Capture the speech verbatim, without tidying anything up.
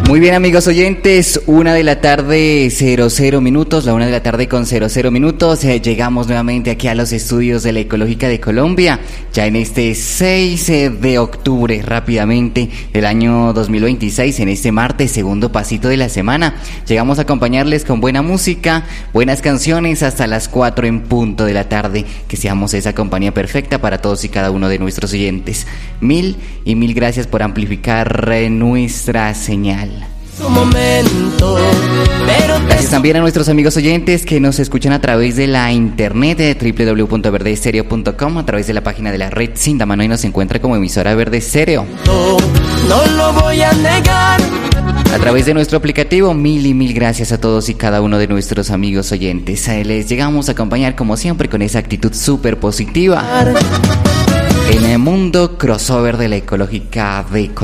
Muy bien, amigos oyentes, una de la tarde, cero cero minutos, la una de la tarde con cero cero minutos, eh, llegamos nuevamente aquí a los estudios de la Ecológica de Colombia, ya en este seis de octubre, rápidamente, del año dos mil veintiséis, en este martes, segundo pasito de la semana. Llegamos a acompañarles con buena música, buenas canciones, hasta las cuatro en punto de la tarde, que seamos esa compañía perfecta para todos y cada uno de nuestros oyentes. Mil y mil gracias por amplificar eh, nuestra señal. Su momento, pero gracias también a nuestros amigos oyentes que nos escuchan a través de la internet de doble u doble u doble u punto verde estéreo punto com, a través de la página de la red Sindamano, y nos encuentra como emisora Verde Estéreo. No lo voy a negar. A través de nuestro aplicativo, mil y mil gracias a todos y cada uno de nuestros amigos oyentes. Les llegamos a acompañar como siempre con esa actitud súper positiva en el mundo crossover de la Ecológica de Colombia.